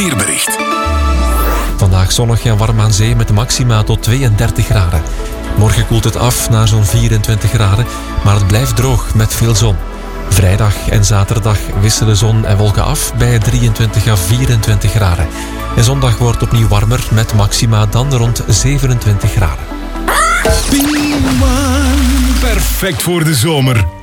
Weerbericht. Vandaag zonnig en warm aan zee met maxima tot 32 graden. Morgen koelt het af naar zo'n 24 graden, maar het blijft droog met veel zon. Vrijdag en zaterdag wisselen zon en wolken af bij 23 à 24 graden. En zondag wordt opnieuw warmer met maxima dan rond 27 graden. P1, perfect voor de zomer.